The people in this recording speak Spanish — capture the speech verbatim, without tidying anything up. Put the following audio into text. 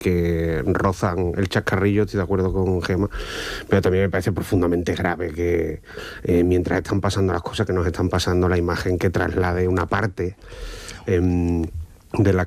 que rozan el chascarrillo, estoy de acuerdo con Gemma, pero también me parece profundamente grave que eh, mientras están pasando las cosas que nos están pasando, la imagen que traslade una parte eh, de la